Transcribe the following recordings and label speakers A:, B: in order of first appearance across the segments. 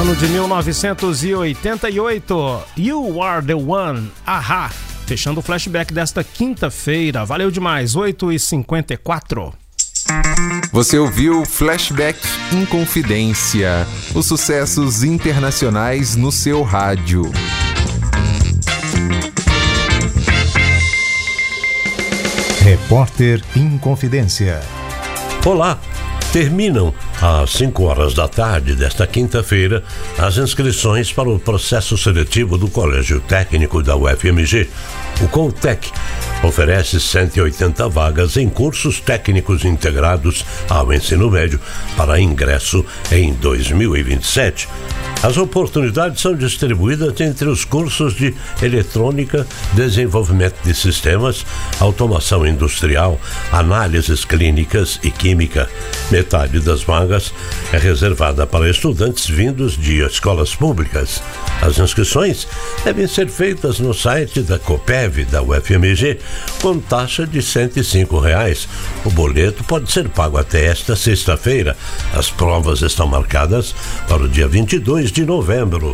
A: ano de 1988, You Are The One, Ahá, fechando o flashback desta quinta-feira. Valeu demais, 8h54.
B: Você ouviu Flashback Inconfidência, os sucessos internacionais no seu rádio.
C: Repórter Inconfidência.
D: Olá! Terminam às 5 horas da tarde desta quinta-feira as inscrições para o processo seletivo do Colégio Técnico da UFMG. O Coltec oferece 180 vagas em cursos técnicos integrados ao ensino médio para ingresso em 2027. As oportunidades são distribuídas entre os cursos de eletrônica, desenvolvimento de sistemas, automação industrial, análises clínicas e química. Metade das vagas é reservada para estudantes vindos de escolas públicas. As inscrições devem ser feitas no site da COPEV da UFMG com taxa de R$ 105. O boleto pode ser pago até esta sexta-feira. As provas estão marcadas para o dia 22 de novembro.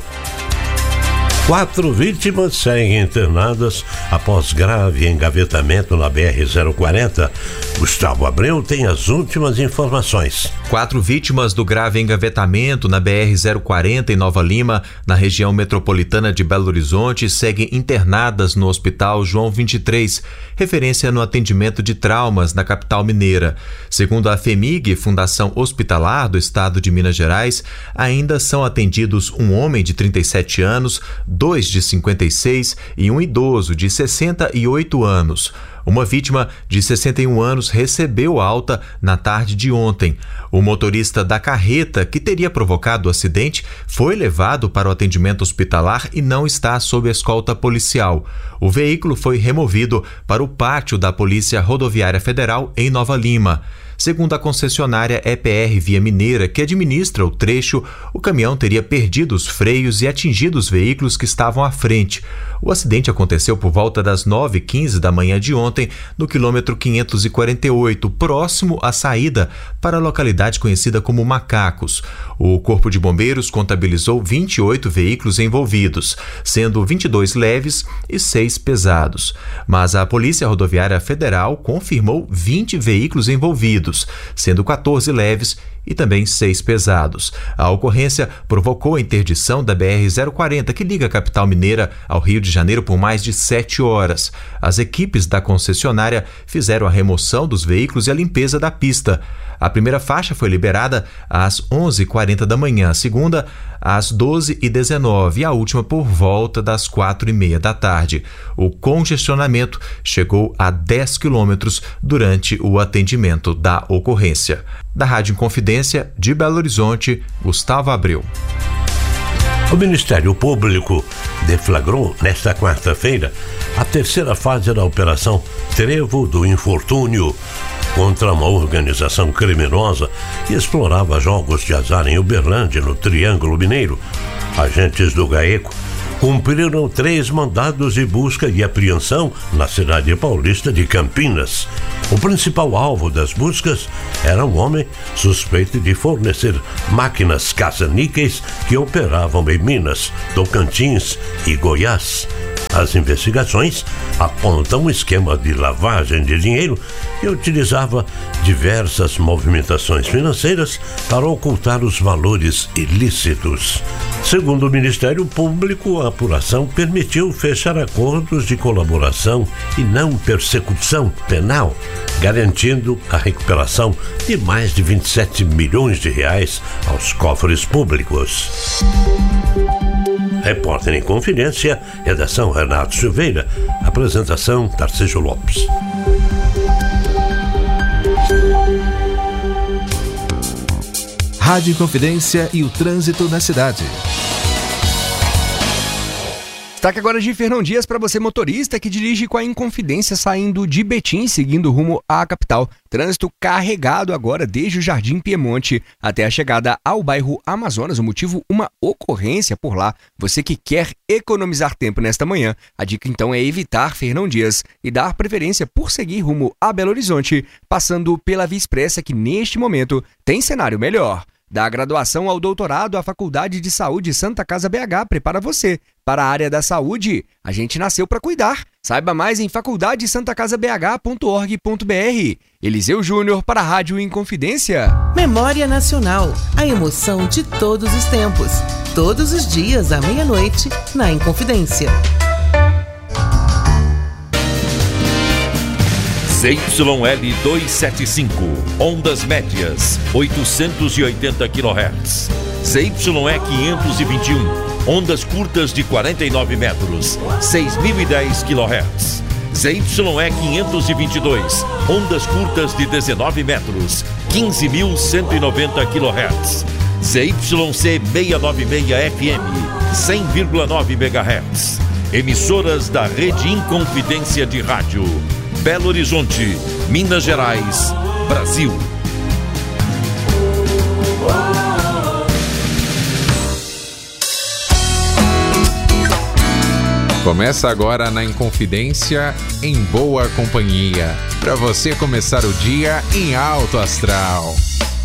D: 4 vítimas seguem internadas após grave engavetamento na BR-040. Gustavo Abreu tem as últimas informações.
E: 4 vítimas do grave engavetamento na BR-040 em Nova Lima, na região metropolitana de Belo Horizonte, seguem internadas no Hospital João 23, referência no atendimento de traumas na capital mineira. Segundo a FEMIG, Fundação Hospitalar do Estado de Minas Gerais, ainda são atendidos um homem de 37 anos, 2 de 56 e um idoso de 68 anos. Uma vítima de 61 anos recebeu alta na tarde de ontem. O motorista da carreta que teria provocado o acidente foi levado para o atendimento hospitalar e não está sob escolta policial. O veículo foi removido para o pátio da Polícia Rodoviária Federal em Nova Lima. Segundo a concessionária EPR Via Mineira, que administra o trecho, o caminhão teria perdido os freios e atingido os veículos que estavam à frente. O acidente aconteceu por volta das 9h15 da manhã de ontem, no quilômetro 548, próximo à saída para a localidade conhecida como Macacos. O Corpo de Bombeiros contabilizou 28 veículos envolvidos, sendo 22 leves e 6 pesados. Mas a Polícia Rodoviária Federal confirmou 20 veículos envolvidos, sendo 14 leves e também 6 pesados. A ocorrência provocou a interdição da BR-040, que liga a capital mineira ao Rio de Janeiro por mais de 7 horas. As equipes da concessionária fizeram a remoção dos veículos e a limpeza da pista. A primeira faixa foi liberada às 11h40 da manhã, a segunda às 12h19 e a última por volta das 4h30 da tarde. O congestionamento chegou a 10 quilômetros durante o atendimento da ocorrência. Da Rádio Inconfidência de Belo Horizonte, Gustavo Abreu.
D: O Ministério Público deflagrou nesta quarta-feira a terceira fase da Operação Trevo do Infortúnio contra uma organização criminosa que explorava jogos de azar em Uberlândia, no Triângulo Mineiro. Agentes do GAECO cumpriram 3 mandados de busca e apreensão na cidade paulista de Campinas. O principal alvo das buscas era um homem suspeito de fornecer máquinas caça-níqueis que operavam em Minas, Tocantins e Goiás. As investigações apontam um esquema de lavagem de dinheiro que utilizava diversas movimentações financeiras para ocultar os valores ilícitos. Segundo o Ministério Público, a apuração permitiu fechar acordos de colaboração e não persecução penal, garantindo a recuperação de mais de 27 milhões de reais aos cofres públicos. Repórter em Confidência, redação Renato Silveira, apresentação Tarcísio Lopes.
C: Rádio Inconfidência e o trânsito na cidade.
F: Destaque agora de Fernão Dias para você, motorista que dirige com a Inconfidência saindo de Betim, seguindo rumo à capital. Trânsito carregado agora desde o Jardim Piemonte até a chegada ao bairro Amazonas. O motivo, uma ocorrência por lá. Você que quer economizar tempo nesta manhã, a dica então é evitar Fernão Dias e dar preferência por seguir rumo a Belo Horizonte, passando pela Via Expressa, que neste momento tem cenário melhor. Da graduação ao doutorado, a Faculdade de Saúde Santa Casa BH prepara você. Para a área da saúde, a gente nasceu para cuidar. Saiba mais em faculdadesantacasabh.org.br. Eliseu Júnior para a Rádio Inconfidência.
G: Memória Nacional, a emoção de todos os tempos. Todos os dias à meia-noite, na Inconfidência.
H: ZYL 275, ondas médias, 880 kHz. ZYE 521, ondas curtas de 49 metros, 6.010 kHz. ZYE 522, ondas curtas de 19 metros, 15.190 kHz. ZYC 696 FM, 100,9 MHz. Emissoras da Rede Inconfidência de Rádio. Belo Horizonte, Minas Gerais, Brasil.
B: Começa agora na Inconfidência, em boa companhia, para você começar o dia em alto astral.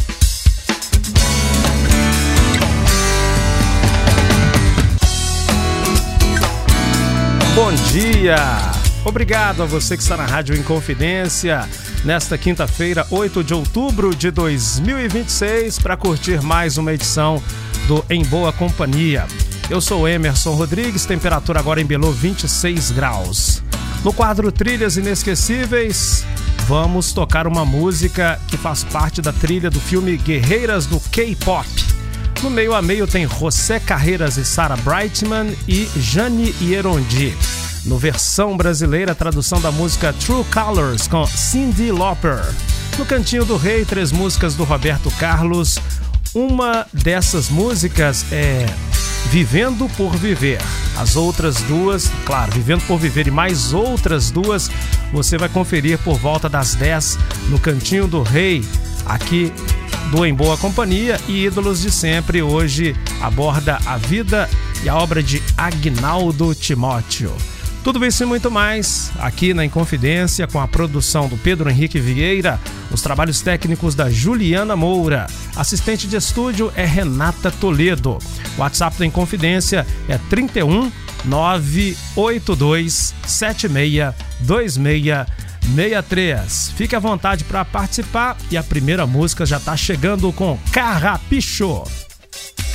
A: Bom dia! Obrigado a você que está na Rádio Inconfidência nesta quinta-feira, 8 de outubro de 2026, para curtir mais uma edição do Em Boa Companhia. Eu sou Emerson Rodrigues, temperatura agora em Belo 26 graus. No quadro Trilhas Inesquecíveis, vamos tocar uma música que faz parte da trilha do filme Guerreiras do K-Pop. No meio a meio tem José Carreiras e Sarah Brightman e Jani Hierondi. No versão brasileira, a tradução da música True Colors com Cyndi Lauper. No Cantinho do Rei, 3 músicas do Roberto Carlos. Uma dessas músicas é Vivendo por Viver. As outras duas, claro, Vivendo por Viver e mais outras duas, você vai conferir por volta das 10 no Cantinho do Rei, aqui do Em Boa Companhia. E Ídolos de Sempre hoje aborda a vida e a obra de Agnaldo Timóteo. Tudo isso e muito mais aqui na Inconfidência, com a produção do Pedro Henrique Vieira, os trabalhos técnicos da Juliana Moura, assistente de estúdio é Renata Toledo. O WhatsApp da Inconfidência é 31 982 76 2663. Fique à vontade para participar e a primeira música já está chegando com Carrapicho.